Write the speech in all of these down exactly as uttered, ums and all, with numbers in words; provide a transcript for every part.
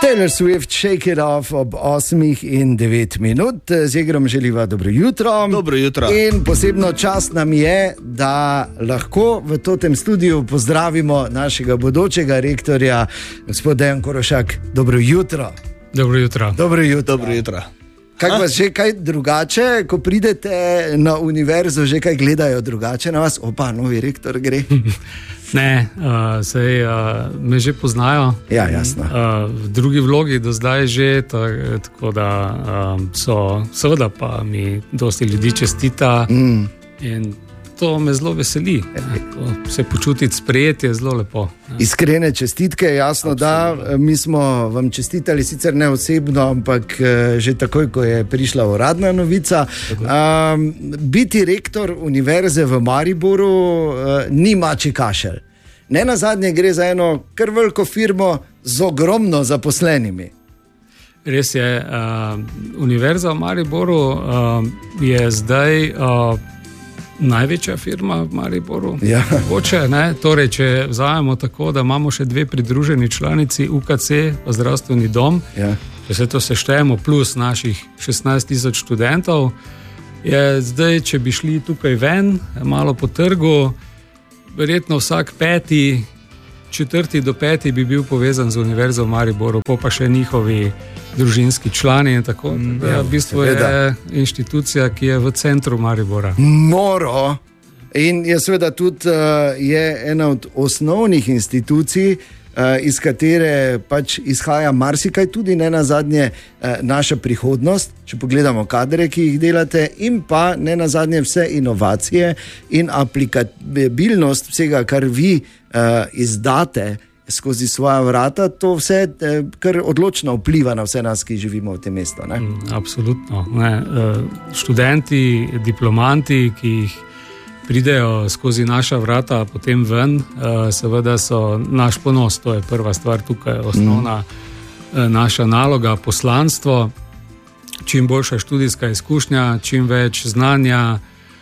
Taylor Swift, Shake It Off ob osmih in devet minut. Z Igrom želiva dobro jutro. Dobro jutro. In posebno čast nam je, da lahko v tem studiu pozdravimo našega bodočega rektorja, gospod Dejan Korošak. Dobro jutro. Dobro jutro. Dobro jutro. Dobro jutro. Kaj pa že kaj drugače, ko pridete na univerzo, že kaj gledajo drugače na vas? Opa, novi rektor gre. Ne, uh, sej uh, me že poznajo. Ja, jasno. Uh, v drugi vlogi do zdaj že, tako da um, so, seveda pa mi dosti ljudi čestita mm. in to me zelo veseli. Se počutiti sprejeti je zelo lepo. Ne. Iskrene čestitke, jasno. Absolutno. Da, mi smo vam čestitali, sicer ne osebno, ampak že takoj, ko je prišla uradna novica. Um, biti rektor univerze v Mariboru uh, ni mačji kašelj. Ne nazadnje gre za eno kar veliko firmo z ogromno zaposlenimi. Res je, uh, univerza v Mariboru uh, je zdaj uh, največja firma v Mariboru. Ja. Hoče, ne? Torej, če vzajemo tako, da imamo še dve pridruženi članici, U K C pa zdravstveni dom, ja. Če se to seštejemo plus naših šestnajst tisoč študentov, je zdaj, če bi šli tukaj ven, malo po trgu, verjetno vsak peti, četrti do peti bi bil povezan z univerzo v Mariboru, pa še njihovi družinski člani in tako. Ja, v bistvu je inštitucija, ki je v centru Maribora. Noro! In je seveda tudi uh, je ena od osnovnih institucij, uh, iz katere pač izhaja marsikaj, tudi ne nazadnje uh, naša prihodnost, če pogledamo kadre, ki jih delate, in pa ne nazadnje vse inovacije in aplikabilnost vsega, kar vi uh, izdate skozi svoja vrata, to vse kar odločno vpliva na vse nas, ki živimo v tem mestu. Ne? Absolutno. Ne. Študenti, diplomanti, ki jih pridejo skozi naša vrata, potem ven, seveda so naš ponos, to je prva stvar tukaj, osnovna mm. naša naloga, poslanstvo, čim boljša študijska izkušnja, čim več znanja.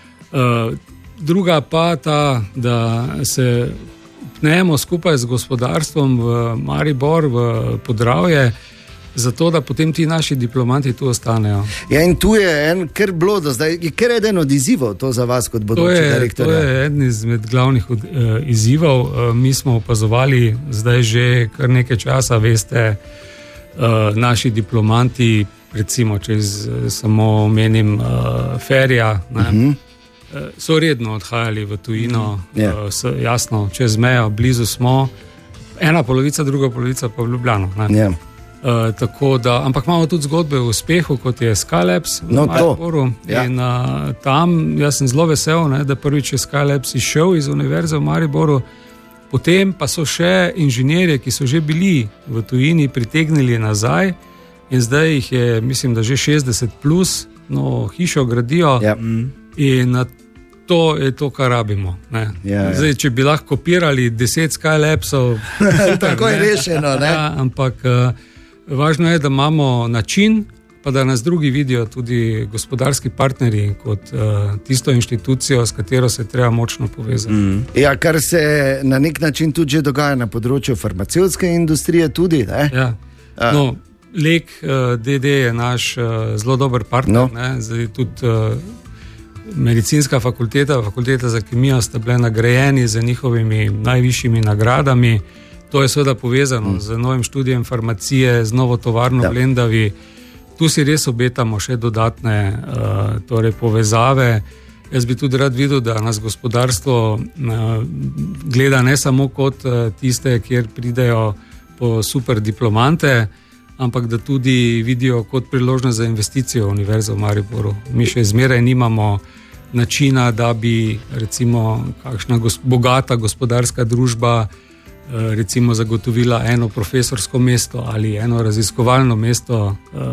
Druga pa ta, da se pnemo skupaj z gospodarstvom v Maribor, v Podravje, zato da potem ti naši diplomanti tu ostanejo. Ja, in tu je en kar bilo do zdaj, je kar eden od izzivov to za vas kot bodočega rektorja. To je eden izmed glavnih uh, izzivov. Uh, mi smo opazovali zdaj že kar nekaj časa, veste, uh, naši diplomanti, recimo, če z, samo omenim uh, Ferija, ne, uh-huh. so redno odhajali v tujino, yeah. uh, jasno, čez mejo, blizu smo, ena polovica, druga polovica pa v Ljubljano. Yeah. Uh, tako da, ampak imamo tudi zgodbe o uspehu, kot je Skylabs v no, Mariboru. Ja. In uh, tam, jaz sem zelo vesel, ne, da prvič je Skylabs izšel iz univerze v Mariboru, potem pa so še inženirje, ki so že bili v tujini, pritegnili nazaj in zdaj jih je, mislim, da že šestdeset plus, no, hišo gradijo. Ja. In to je to, kar rabimo. Ne. Ja, ja. Zdaj, če bi lahko kopirali deset Skylabsov, tako je rešeno. Ne? Ja, ampak uh, važno je, da imamo način, pa da nas drugi vidijo, tudi gospodarski partnerji, kot uh, tisto inštitucijo, s katero se treba močno povezati. Mm. Ja, kar se na nek način tudi že dogaja na področju farmacevtske industrije tudi. Ne? Ja. Uh. No, Lek uh, D D je naš uh, zelo dober partner. No. Ne? Zdaj tudi uh, medicinska fakulteta, fakulteta za kemijo sta bile nagrajeni z njihovimi najvišjimi nagradami. To je seveda povezano mm. z novim študijem farmacije, z novo tovarno v Lendavi. Tu si res obetamo še dodatne uh, torej povezave. Jaz bi tudi rad videl, da nas gospodarstvo uh, gleda ne samo kot uh, tiste, kjer pridejo po super diplomante, ampak da tudi vidijo kot priložnost za investicijo v univerzo v Mariboru. Mi še zmeraj nimamo načina, da bi recimo kakšna gos- bogata gospodarska družba recimo zagotovila eno profesorsko mesto ali eno raziskovalno mesto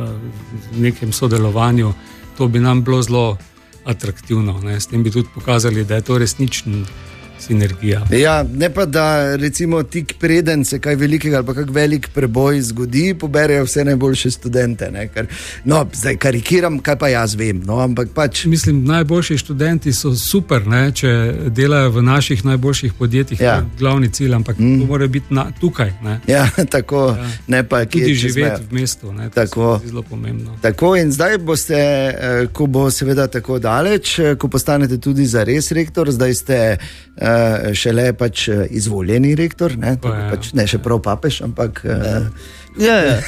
v nekem sodelovanju. To bi nam bilo zelo atraktivno. Ne? S tem bi tudi pokazali, da je to resničen sinergija. Ja, ne pa da recimo tik preden se kaj velikega ali pa kak velik preboj zgodi, poberejo vse najboljše študente. Ne? Ker, no, zdaj karikiram, kaj pa jaz vem. No, ampak pač... Mislim, najboljši študenti so super, ne? Če delajo v naših najboljših podjetjih, ja. To je glavni cilj, ampak mm. to mora biti na, tukaj. Ne? Ja, tako. Ja. Ne pa, tudi živeti v mestu, ne? To tako. Je zelo pomembno. Tako in zdaj boste, ko bo seveda tako daleč, ko postanete tudi zares rektor, zdaj ste uh, šele pač izvoljeni rektor, ne, pa, ja, pač, ne še prav papež, ampak uh, ja, ja.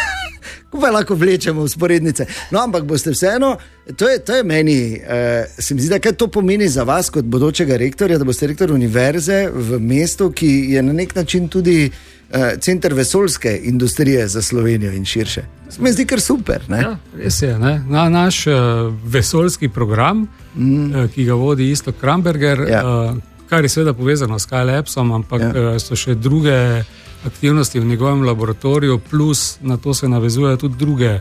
Ko pa lahko vlečemo vzporednice. No, ampak boste vseeno, to je, to je meni, uh, se mi zdi, da kaj to pomeni za vas kot bodočega rektorja, da boste rektor univerze v mestu, ki je na nek način tudi uh, center vesoljske industrije za Slovenijo in širše. Se mi zdi kar super, ne? Ja, res je, ne? Na, naš uh, vesoljski program, mm. uh, ki ga vodi Iztok Kramberger, ja. uh, kar je seveda povezano s Skylabsom, ampak ja. uh, so še druge aktivnosti v njegovem laboratoriju, plus na to se navezujejo tudi druge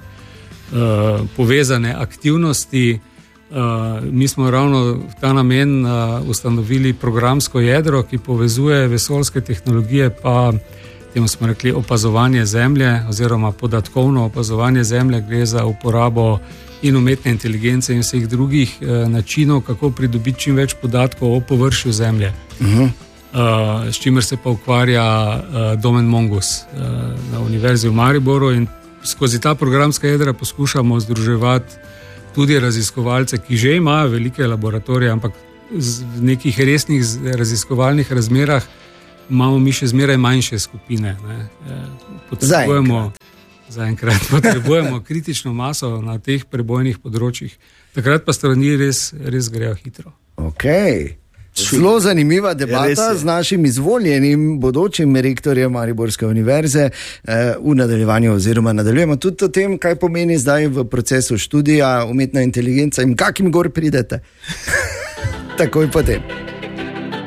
uh, povezane aktivnosti. Uh, mi smo ravno v ta namen uh, ustanovili programsko jedro, ki povezuje vesoljske tehnologije, pa temu smo rekli opazovanje Zemlje oziroma podatkovno opazovanje Zemlje, gre za uporabo in umetne inteligence in vseh drugih uh, načinov, kako pridobiti čim več podatkov o površju Zemlje. Uh-huh. Uh, s čimer se pa ukvarja uh, Domen Mongus uh, na Univerzi v Mariboru, in skozi ta programska jedra poskušamo združevati tudi raziskovalce, ki že imajo velike laboratorije, ampak v nekih resnih raziskovalnih razmerah imamo mi še zmeraj manjše skupine. Ne. Potrebujemo, zaenkrat potrebujemo kritično maso na teh prebojnih področjih. Takrat pa strani res, res grejo hitro. Okay. Zelo zanimiva debata z našim izvoljenim bodočim rektorjem Mariborske univerze eh, v nadaljevanju, oziroma nadaljujemo tudi o tem, kaj pomeni zdaj v procesu študija umetna inteligenca in kakim gor pridete. Takoj potem.